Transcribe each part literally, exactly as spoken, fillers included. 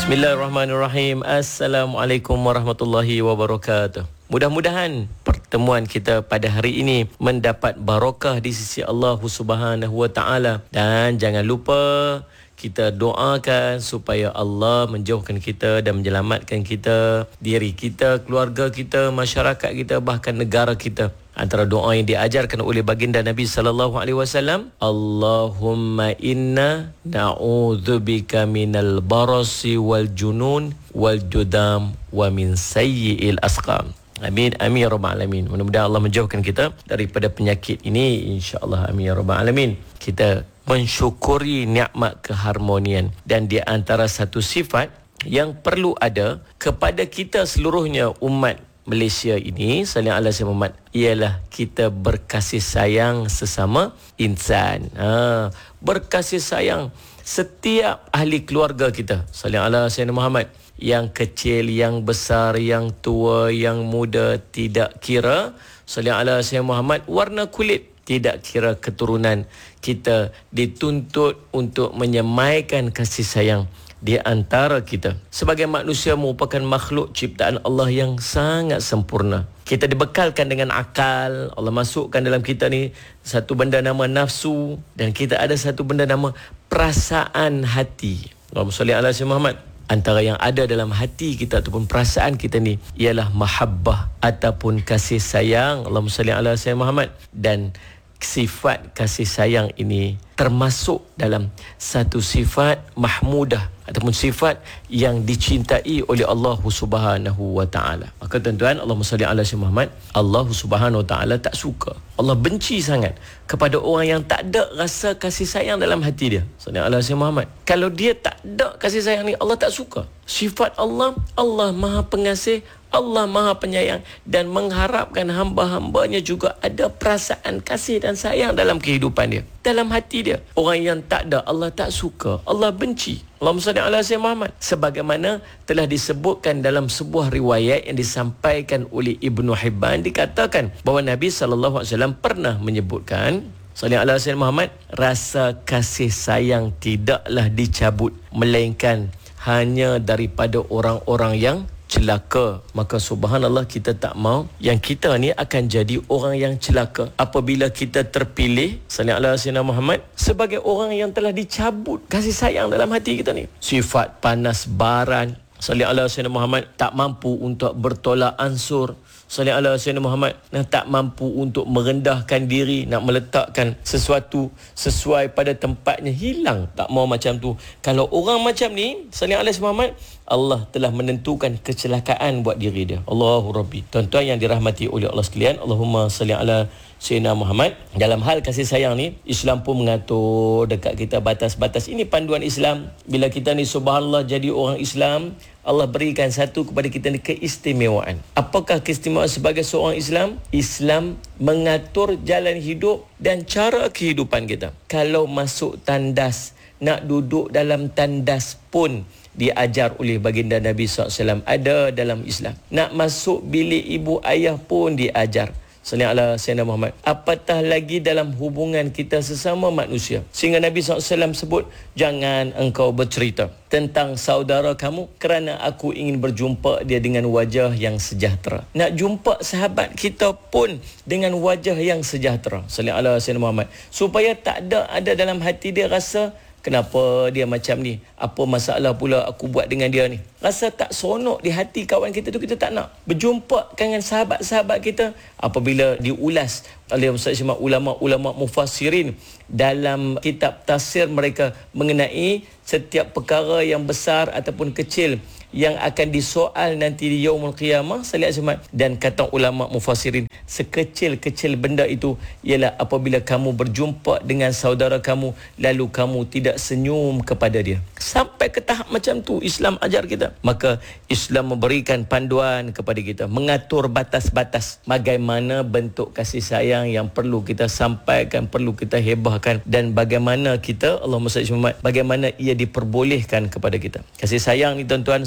Bismillahirrahmanirrahim. Assalamualaikum warahmatullahi wabarakatuh. Mudah-mudahan pertemuan kita pada hari ini mendapat barakah di sisi Allah Subhanahu wa taala, dan jangan lupa kita doakan supaya Allah menjauhkan kita dan menyelamatkan kita, diri kita, keluarga kita, masyarakat kita, bahkan negara kita. Antara doa yang diajarkan oleh baginda Nabi sallallahu alaihi wasallam, Allahumma inna na'udzubika minal barasi wal junun wal judam wa min sayyi'il asqam. Amin amin ya rabbal alamin. Mudah-mudahan Allah menjauhkan kita daripada penyakit ini, insya-Allah. Amin ya rabbal alamin. Kita mensyukuri nikmat keharmonian, dan di antara satu sifat yang perlu ada kepada kita seluruhnya umat Malaysia ini, sallallahu alaihi wasallam, ialah kita berkasih sayang sesama insan. Ha, berkasih sayang setiap ahli keluarga kita, sallallahu alaihi wasallam Muhammad. Yang kecil, yang besar, yang tua, yang muda, tidak kira, sallallahu alaihi wasallam Muhammad, warna kulit, tidak kira keturunan, kita dituntut untuk menyemaikan kasih sayang di antara kita. Sebagai manusia merupakan makhluk ciptaan Allah yang sangat sempurna. Kita dibekalkan dengan akal. Allah masukkan dalam kita ni satu benda nama nafsu, dan kita ada satu benda nama perasaan hati. Allahumma salli ala sayyidina Muhammad. Antara yang ada dalam hati kita ataupun perasaan kita ni ialah mahabbah ataupun kasih sayang. Allahumma salli ala sayyidina Muhammad. Dan sifat kasih sayang ini termasuk dalam satu sifat mahmudah ataupun sifat yang dicintai oleh Allah Subhanahu wa taala. Maka tuan-tuan, Allahumma salli ala sayyidina Muhammad, Allah Subhanahu wa taala tak suka. Allah benci sangat kepada orang yang tak ada rasa kasih sayang dalam hati dia. Sallallahu alaihi wasallam Muhammad. Kalau dia tak ada kasih sayang ni, Allah tak suka. Sifat Allah, Allah Maha Pengasih, Allah Maha Penyayang, dan mengharapkan hamba-hambanya juga ada perasaan kasih dan sayang dalam kehidupan dia, dalam hati dia. Orang yang tak ada, Allah tak suka, Allah benci. Allahumma salli ala sayyidina Muhammad. Sebagaimana telah disebutkan dalam sebuah riwayat yang disampaikan oleh Ibnu Hibban, dikatakan bahawa Nabi sallallahu alaihi wasallam pernah menyebutkan, sallallahu alaihi wasallam Muhammad, rasa kasih sayang tidaklah dicabut melainkan hanya daripada orang-orang yang celaka. Maka subhanallah, kita tak mau yang kita ni akan jadi orang yang celaka apabila kita terpilih, sallallahu alaihi wasallam Muhammad, sebagai orang yang telah dicabut kasih sayang dalam hati kita ni. Sifat panas baran, sallallahu alaihi wasallam Muhammad, tak mampu untuk bertolak ansur, sallallahu alaihi wasallam Muhammad, tak mampu untuk merendahkan diri, nak meletakkan sesuatu sesuai pada tempatnya, hilang, tak mau macam tu. Kalau orang macam ni, sallallahu alaihi wasallam Muhammad, Allah telah menentukan kecelakaan buat diri dia. Allahu Rabbi. Tuan-tuan yang dirahmati oleh Allah sekalian, Allahumma salli ala Sayyidina Muhammad. Dalam hal kasih sayang ni, Islam pun mengatur dekat kita batas-batas. Ini panduan Islam. Bila kita ni subhanallah jadi orang Islam, Allah berikan satu kepada kita ni keistimewaan. Apakah keistimewaan sebagai seorang Islam? Islam mengatur jalan hidup dan cara kehidupan kita. Kalau masuk tandas, nak duduk dalam tandas pun diajar oleh baginda Nabi sallallahu alaihi wasallam, ada dalam Islam. Nak masuk bilik ibu ayah pun diajar. Sallallahu alaihi wasallam Muhammad. Apatah lagi dalam hubungan kita sesama manusia. Sehingga Nabi sallallahu alaihi wasallam sebut, jangan engkau bercerita tentang saudara kamu kerana aku ingin berjumpa dia dengan wajah yang sejahtera. Nak jumpa sahabat kita pun dengan wajah yang sejahtera. Sallallahu alaihi wasallam Muhammad. Supaya tak ada ada dalam hati dia rasa, kenapa dia macam ni? Apa masalah pula aku buat dengan dia ni? Rasa tak seronok di hati kawan kita tu, kita tak nak berjumpa dengan sahabat-sahabat kita. Apabila diulas oleh ulama-ulama mufassirin dalam kitab tafsir mereka mengenai setiap perkara yang besar ataupun kecil yang akan disoal nanti di yaumul qiyamah, dan kata ulama mufassirin, sekecil-kecil benda itu ialah apabila kamu berjumpa dengan saudara kamu lalu kamu tidak senyum kepada dia. Sampai ke tahap macam tu Islam ajar kita. Maka Islam memberikan panduan kepada kita, mengatur batas-batas bagaimana bentuk kasih sayang yang perlu kita sampaikan, perlu kita hebahkan, dan bagaimana kita, Allahumma salli Muhammad, bagaimana ia diperbolehkan kepada kita. Kasih sayang ni tuan-tuan,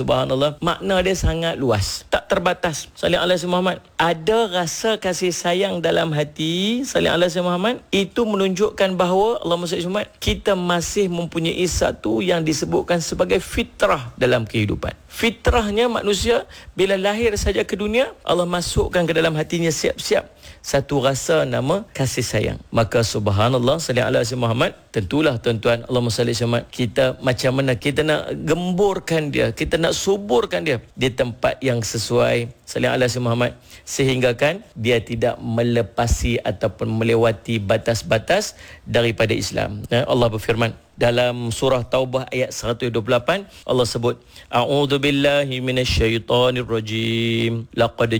subhanallah, makna dia sangat luas, tak terbatas. Salih alaihi Muhammad. Ada rasa kasih sayang dalam hati salih alaihi Muhammad, itu menunjukkan bahawa Allahumma salli Muhammad, kita masih mempunyai satu yang disebutkan sebagai fitrah dalam kehidupan. Fitrahnya manusia bila lahir saja ke dunia, Allah masukkan ke dalam hatinya siap-siap satu rasa nama kasih sayang. Maka subhanallah salli alaihi Muhammad, tentulah tuan-tuan, Allahumma salli Muhammad, kita macam mana kita nak gemburkan dia, kita nak suburkan dia di tempat yang sesuai salli alaihi Muhammad, sehingga kan dia tidak melepasi ataupun melewati batas-batas daripada Islam. Allah berfirman dalam surah Taubah ayat seratus dua puluh lapan, Allah sebut, a'udzu billahi minasyaitonir rajim, laqad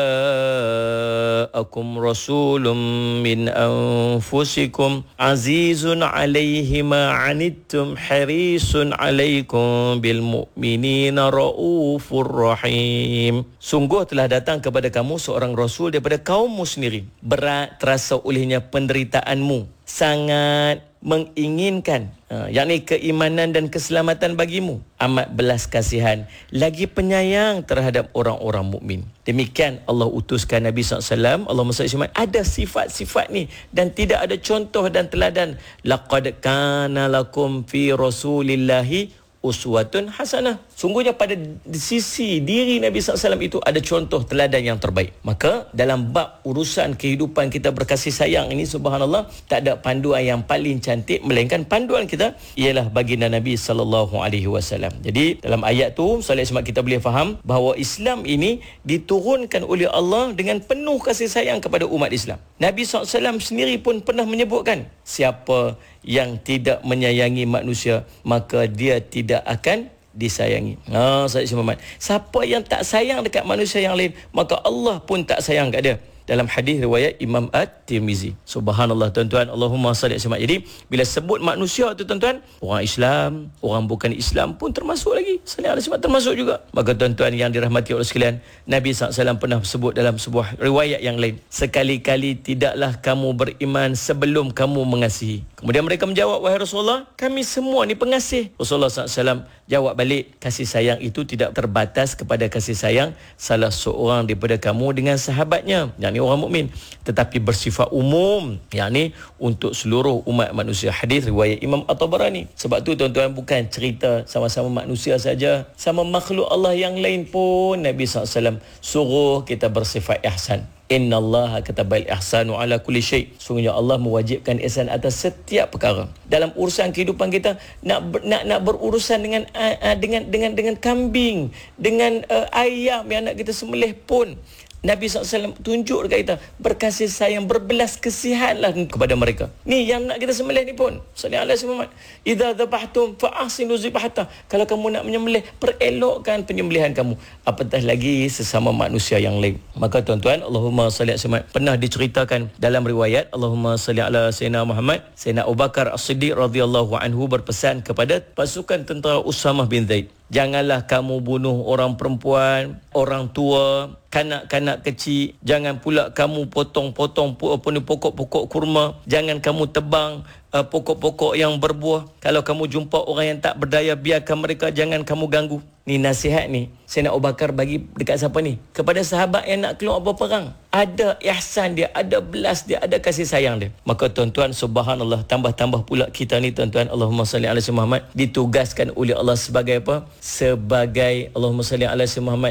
ja'akum rasulun min anfusikum azizun 'alaihi ma 'anittum harisun 'alaikum bil mu'minina raufur rahim. Sungguh telah datang kepada kamu seorang rasul daripada kaummu sendiri, berat terasa olehnya penderitaanmu, sangat menginginkan uh, yakni keimanan dan keselamatan bagimu, amat belas kasihan, lagi penyayang terhadap orang-orang mukmin. Demikian Allah utuskan Nabi sallallahu alaihi wasallam. Allahumma salli alaihi, ada sifat-sifat ni dan tidak ada contoh dan teladan. Laqad kana lakum fi rasulillahi uswatun hasanah. Sungguhnya pada sisi diri Nabi sallallahu alaihi wasallam itu ada contoh teladan yang terbaik. Maka dalam bab urusan kehidupan kita berkasih sayang ini, subhanallah, tak ada panduan yang paling cantik melainkan panduan kita ialah baginda Nabi sallallahu alaihi wasallam. Jadi dalam ayat tu salih semak kita boleh faham bahawa Islam ini diturunkan oleh Allah dengan penuh kasih sayang kepada umat Islam. Nabi sallallahu alaihi wasallam sendiri pun pernah menyebutkan, siapa yang tidak menyayangi manusia, maka dia tidak akan disayangi. Ha, Sayyid Muhammad. Siapa yang tak sayang dekat manusia yang lain, maka Allah pun tak sayang kat dia. Dalam hadis riwayat Imam At-Tirmizi. Subhanallah tuan-tuan, Allahumma salli alaihi. Jadi bila sebut manusia tu tuan-tuan, orang Islam, orang bukan Islam pun termasuk lagi. Salli alaihi termasuk juga. Maka tuan-tuan yang dirahmati Allah sekalian, Nabi sallallahu alaihi wasallam pernah sebut dalam sebuah riwayat yang lain, sekali-kali tidaklah kamu beriman sebelum kamu mengasihi. Kemudian mereka menjawab, wahai Rasulullah, kami semua ni pengasih. Rasulullah sallallahu alaihi wasallam jawab balik, kasih sayang itu tidak terbatas kepada kasih sayang salah seorang daripada kamu dengan sahabatnya, yakni orang mukmin, tetapi bersifat umum, yakni untuk seluruh umat manusia. Hadis riwayat Imam At-Tabarani. Sebab tu tuan-tuan, bukan cerita sama-sama manusia saja, sama makhluk Allah yang lain pun Nabi sallallahu alaihi wasallam suruh kita bersifat ihsan. Innallaha katabal ihsanu ala kulli syai. Sungguhnya Allah mewajibkan ihsan atas setiap perkara. Dalam urusan kehidupan kita, nak ber, nak nak berurusan dengan uh, dengan dengan dengan kambing, dengan uh, ayam yang nak kita sembelih pun, Nabi sallallahu alaihi wasallam tunjuk dekat kita berkasih sayang, berbelas kasihanlah kepada mereka. Ni yang nak kita sembelih ni pun. Sallallahu alaihi wasallam, idza dzabhtum fa ahsinu dzibhata. Kalau kamu nak menyembelih, perelokkan penyembelihan kamu. Apatah lagi sesama manusia yang lain. Maka tuan-tuan, Allahumma salli alaihi wasallam, pernah diceritakan dalam riwayat, Allahumma salli ala sayyidina Muhammad, Sayyidina Abu Bakar As-Siddiq radhiyallahu anhu berpesan kepada pasukan tentera Usamah bin Zaid, janganlah kamu bunuh orang perempuan, orang tua, kanak-kanak kecil. Jangan pula kamu potong-potong pokok-pokok kurma. Jangan kamu tebang uh, pokok-pokok yang berbuah. Kalau kamu jumpa orang yang tak berdaya, biarkan mereka, jangan kamu ganggu. Ni nasihat ni Sayyidina Abu Bakar bagi dekat siapa ni? Kepada sahabat yang nak keluar berperang. Ada ihsan dia, ada belas dia, ada kasih sayang dia. Maka tuan-tuan, subhanallah, tambah-tambah pula kita ni tuan-tuan, Allahumma salli ala sayyidina Muhammad, ditugaskan oleh Allah sebagai apa? Sebagai, Allahumma salli ala sayyidina Muhammad,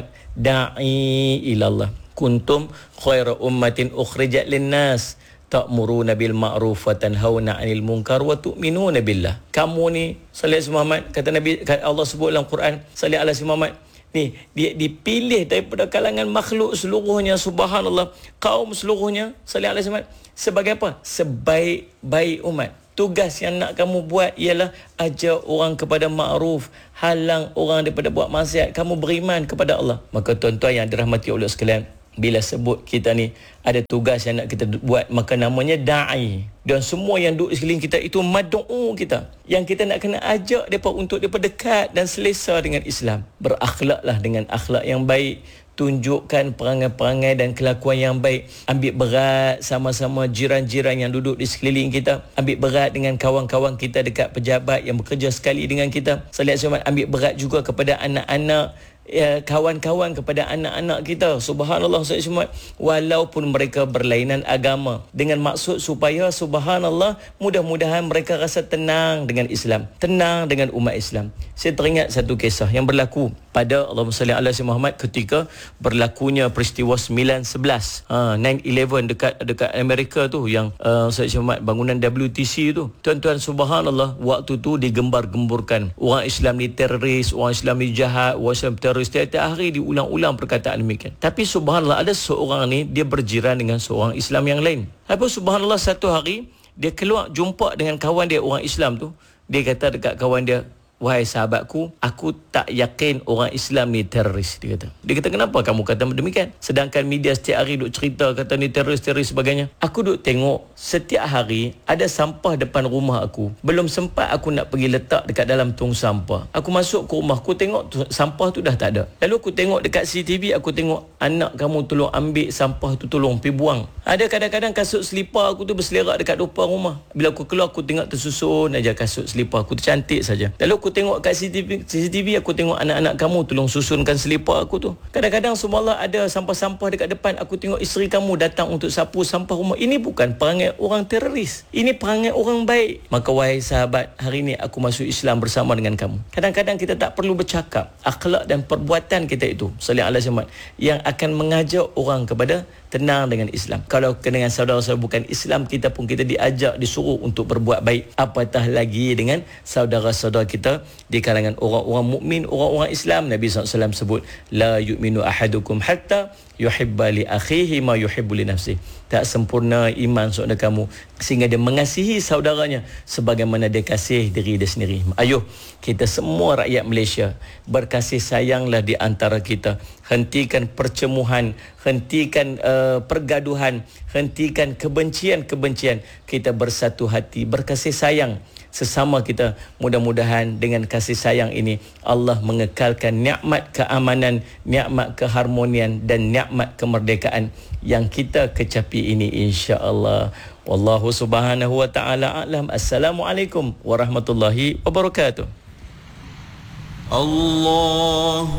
da'i ilallah. Kuntum khaira ummatin ukhrijat linnas ta'muruna bil ma'ruf wa tanhauna 'anil munkar wa tu'minuna billah. Kamu ni, sallallahu alaihi Muhammad, kata Nabi, kata Allah sebut dalam Quran, sallallahu alaihi Muhammad, ni dia dipilih daripada kalangan makhluk seluruhnya, subhanallah, kaum seluruhnya, sallallahu alaihi Muhammad, sebagai apa? Sebaik-baik umat. Tugas yang nak kamu buat ialah ajar orang kepada ma'ruf, halang orang daripada buat maksiat, kamu beriman kepada Allah. Maka tuan-tuan yang dirahmati Allah sekalian, bila sebut kita ni ada tugas yang nak kita buat, maka namanya da'i. Dan semua yang duduk di sekeliling kita itu mad'u kita, yang kita nak kena ajak mereka untuk mereka dekat dan selesa dengan Islam. Berakhlaklah dengan akhlak yang baik, tunjukkan perangai-perangai dan kelakuan yang baik. Ambil berat sama-sama jiran-jiran yang duduk di sekeliling kita. Ambil berat dengan kawan-kawan kita dekat pejabat yang bekerja sekali dengan kita. Salat Jumaat ambil berat juga kepada anak-anak, ya, kawan-kawan, kepada anak-anak kita. Subhanallah, salat Jumaat walaupun mereka berlainan agama, dengan maksud supaya subhanallah mudah-mudahan mereka rasa tenang dengan Islam, tenang dengan umat Islam. Saya teringat satu kisah yang berlaku pada Allahumma salli ala sayyidina Muhammad ketika berlakunya peristiwa sembilan sebelas, ha, nine eleven dekat dekat Amerika tu, yang uh, salat Jumaat bangunan W T C tu. Tuan-tuan, subhanallah, waktu tu digembar-gemburkan orang Islam ni teroris, orang Islam ni jahat, orang Islam teroris. Setiap hari diulang-ulang perkataan demikian. Tapi subhanallah, ada seorang ni dia berjiran dengan seorang Islam yang lain. Apa subhanallah, satu hari dia keluar jumpa dengan kawan dia orang Islam tu. Dia kata dekat kawan dia, wahai sahabatku, aku tak yakin orang Islam ni teroris, dia kata. Dia kata, kenapa kamu kata demikian? Sedangkan media setiap hari duk cerita kata ni teroris-teroris sebagainya. Aku duk tengok setiap hari ada sampah depan rumah aku. Belum sempat aku nak pergi letak dekat dalam tong sampah. Aku masuk ke rumah, aku tengok tu, sampah tu dah tak ada. Lalu aku tengok dekat C C T V, aku tengok anak kamu tolong ambil sampah tu, tolong pergi buang. Ada kadang-kadang kasut selipar aku tu berselerak dekat depan rumah. Bila aku keluar, aku tengok tersusun aja kasut selipar aku tu, cantik saja. Lalu aku tengok kat C C T V, C C T V aku tengok anak-anak kamu tolong susunkan selipar aku tu. Kadang-kadang subhanallah ada sampah-sampah dekat depan, aku tengok isteri kamu datang untuk sapu sampah rumah. Ini bukan perangai orang teroris, ini perangai orang baik. Maka wahai sahabat, hari ini aku masuk Islam bersama dengan kamu. Kadang-kadang kita tak perlu bercakap, akhlak dan perbuatan kita itu sallallahu alaihi wasallam yang akan mengajak orang kepada tenang dengan Islam. Kalau dengan saudara-saudara bukan Islam, kita pun kita diajak, disuruh untuk berbuat baik. Apatah lagi dengan saudara-saudara kita di kalangan orang-orang mukmin, orang-orang Islam. Nabi sallallahu alaihi wasallam sebut, la yu'minu ahadukum hatta yuhibba li akhihi ma yuhibbu li nafsihi. Tak sempurna iman saudara kamu sehingga dia mengasihi saudaranya sebagaimana dia kasih diri dia sendiri. Ayuh, kita semua rakyat Malaysia berkasih sayanglah di antara kita. Hentikan percemuhan, hentikan uh, pergaduhan, hentikan kebencian-kebencian. Kita bersatu hati, berkasih sayang sesama kita. Mudah-mudahan dengan kasih sayang ini Allah mengekalkan nikmat keamanan, nikmat keharmonian dan nikmat kemerdekaan yang kita kecapi ini, insya-Allah. Wallahu subhanahu wa ta'ala a'lam. Assalamualaikum warahmatullahi wabarakatuh. Allah